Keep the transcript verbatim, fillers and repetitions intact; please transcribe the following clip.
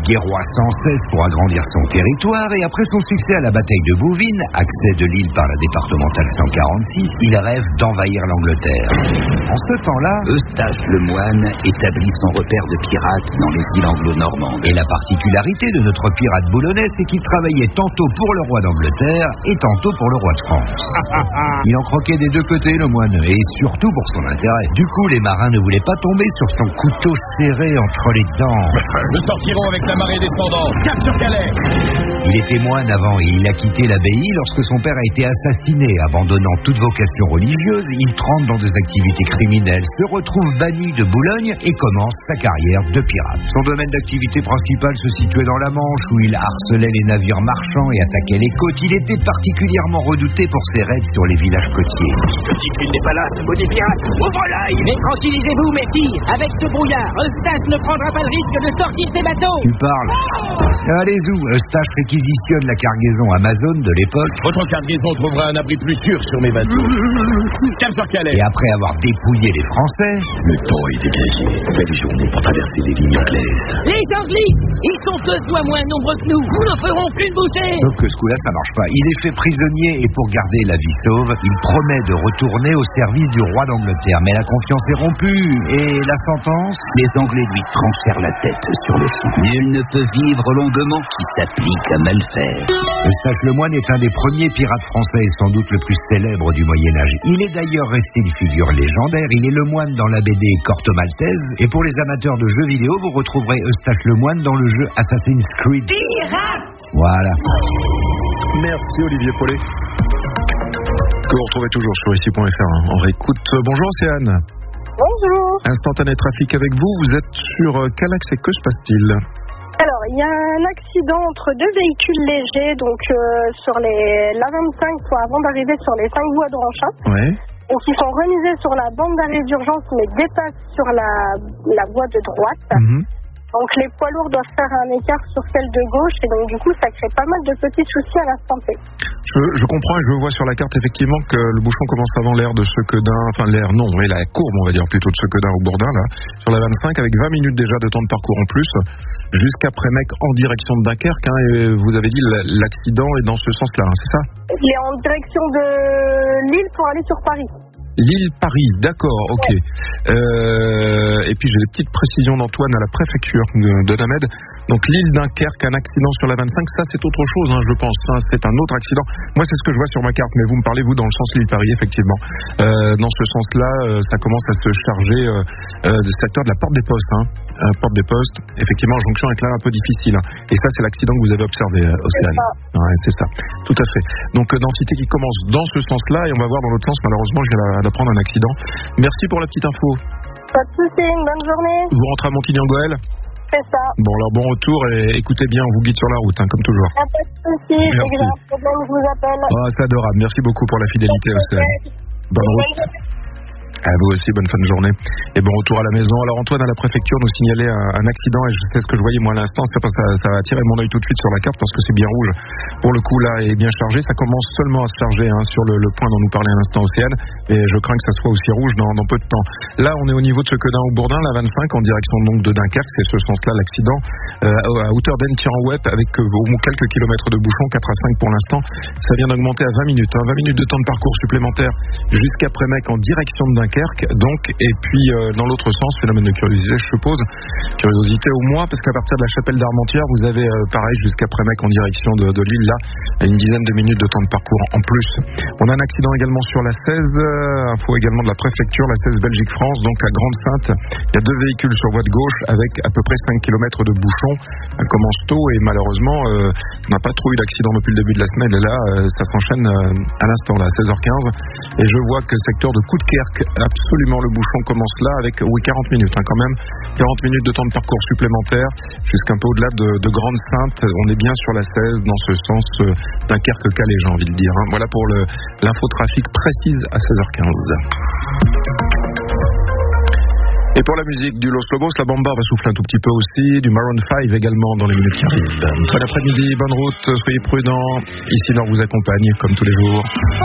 guerroie sans cesse pour agrandir son territoire et après son succès à la bataille de Bouvines, accès de l'île par la départementale cent quarante-six, il rêve d'envahir l'Angleterre. En ce temps-là, Eustache le Moine établit son repère de pirates dans les îles anglo-normandes. Et la particularité de notre pirate boulonnais, c'est qu'il travaillait tantôt pour le roi d'Angleterre et tantôt pour le roi de France. Il en croquait des deux côtés, le moine, et surtout pour son intérêt. Du coup, les marins ne voulaient pas tomber sur son couteau serré entre les dents. Nous sortirons avec la marée descendante. Cap sur Calais. Il était moine avant et il a quitté l'abbaye lorsque son père a été assassiné. Abandonnant toute vocation religieuse, il trempe dans des activités criminelles, se retrouve banni de Boulogne et commence sa carrière de pirate. Son domaine d'activité principal se situait dans la Manche, où il harcelait les navires marchands et attaquait les côtes. Il était particulièrement redouté pour ses raids sur les villages côtiers. Je dis qu'il n'est pas là, ce maudit pirate. Ouvre l'œil. Mais tranquillisez-vous, mes filles. Avec ce brouillard, Eustache ne prendra pas le risque de sortir ses bateaux. Tu parles. Allez où Eustache réquisitionne la cargaison Amazon de l'époque. Votre cargaison trouvera un abri plus sûr sur mes bateaux. Cap sur Calais. Et après avoir dépouillé les Français, Le temps est dégagé. Belle journée pour traverser les lignes anglaises. Les Anglais, ils sont deux fois moins nombreux que nous. Nous n'en ferons qu'une bouchée. sauf que ce coup-là, ça marche pas. Il est fait prisonnier et pour garder la vie sauve, il promet de retourner au service du roi d'Angleterre. Mais la confiance est rompue et la sentence? Les Anglais lui tranchèrent la tête sur le sang. Nul ne peut vivre longuement qui s'applique à mal faire. Eustache le Moine est un des premiers pirates français et sans doute le plus célèbre du Moyen-Âge. Il est d'ailleurs resté une figure légendaire. Il est le moine dans la B D Corto Maltese. Et pour les amateurs de jeux vidéo, vous retrouverez Eustache le Moine dans le jeu Assassin's Creed. Pirate! Voilà. Merci Olivier Paulet, que vous retrouvez toujours sur ici point f r. On réécoute. Bonjour Océane. Bonjour. Instantané trafic avec vous. Vous êtes sur Calax et que se passe-t-il? Alors, il y a un accident entre deux véhicules légers, donc euh, sur les l'A vingt-cinq, soit avant d'arriver sur les cinq voies de Ranchat. Ouais. Donc, ils sont remisés sur la bande d'arrêt d'urgence, mais dépassent sur la, la voie de droite. Mhm. Donc, les poids lourds doivent faire un écart sur celle de gauche, et donc, du coup, ça crée pas mal de petits soucis à l'instant T. Je, je comprends et je vois sur la carte effectivement que le bouchon commence avant l'aire de Sequedin, enfin l'aire non, mais la courbe on va dire plutôt de Sequedin au Bourdin là, sur la vingt-cinq avec vingt minutes déjà de temps de parcours en plus, jusqu'après Mec en direction de Dunkerque, hein, et vous avez dit l'accident est dans ce sens-là, hein, c'est ça? Il est en direction de Lille pour aller sur Paris. Lille-Paris, d'accord, ok. Ouais. Euh, et puis j'ai des petites précisions d'Antoine à la préfecture de, de Named. Donc Lille-Dunkerque, un accident sur la vingt-cinq, ça c'est autre chose, hein, je pense. Hein, c'est un autre accident. Moi c'est ce que je vois sur ma carte, mais vous me parlez vous dans le sens Lille-Paris, effectivement. Euh, dans ce sens-là, euh, ça commence à se charger euh, euh, du secteur de la Porte des Postes. Hein. Euh, Porte des Postes, effectivement, jonction avec là un peu difficile. Hein. Et ça c'est l'accident que vous avez observé, euh, Océane. Ouais, c'est ça, tout à fait. Donc euh, densité qui commence dans ce sens-là, et on va voir dans l'autre sens, malheureusement je viens d'apprendre un accident. Merci pour la petite info. Pas de soucis, une bonne journée. Vous rentrez à Montigny-en-Goël? C'est ça. Bon, alors bon retour et écoutez bien, on vous guide sur la route, hein, comme toujours. Pas de soucis, dès que j'ai un problème, je vous appelle. Oh, c'est adorable. Merci beaucoup pour la fidélité, Océane. Bonne route. À vous aussi, bonne fin de journée. Et bon retour à la maison. Alors Antoine, à la préfecture, nous signalait un, un accident et je sais ce que je voyais moi à l'instant. C'est parce que ça, ça a attiré mon œil tout de suite sur la carte parce que c'est bien rouge. Pour le coup là, est bien chargé. Ça commence seulement à se charger hein, sur le, le point dont nous parlait à l'instant Océane. Et je crains que ça soit aussi rouge dans, dans peu de temps. Là, on est au niveau de Sequedin au Bourdin, la vingt-cinq, en direction donc de Dunkerque. C'est ce sens-là l'accident. Euh, à hauteur d'Ennes-Tiran-Wep avec euh, au moins quelques kilomètres de bouchons, quatre à cinq pour l'instant. Ça vient d'augmenter à vingt minutes. Hein, vingt minutes de temps de parcours supplémentaire jusqu'après Mec en direction de Dunkerque. Donc, et puis euh, dans l'autre sens, phénomène de curiosité, je suppose, curiosité au moins, parce qu'à partir de la chapelle d'Armentières, vous avez euh, pareil jusqu'après Mec en direction de, de Lille, là, une dizaine de minutes de temps de parcours en plus. On a un accident également sur la seize, euh, info également de la préfecture, la seize Belgique-France, donc à Grande-Sainte, il y a deux véhicules sur voie de gauche avec à peu près cinq kilomètres de bouchons. Ça commence tôt et malheureusement, euh, on n'a pas trop eu d'accident depuis le début de la semaine, et là, euh, ça s'enchaîne euh, à l'instant, là, à seize heures quinze, et je vois que le secteur de Coudekerque, absolument le bouchon commence là avec oui quarante minutes hein, quand même, quarante minutes de temps de parcours supplémentaire jusqu'un peu au-delà de, de Grande-Sainte. On est bien sur la seize dans ce sens euh, Dunkerque-Calais, j'ai envie de dire. Hein. Voilà pour le, l'infotrafic précise à seize heures quinze. Et pour la musique du Los Lobos, la Bamba va souffler un tout petit peu aussi, du Maroon cinq également dans les minutes qui arrivent. Bon après-midi, bonne route, soyez prudents. Ici, Nord vous accompagne comme tous les jours.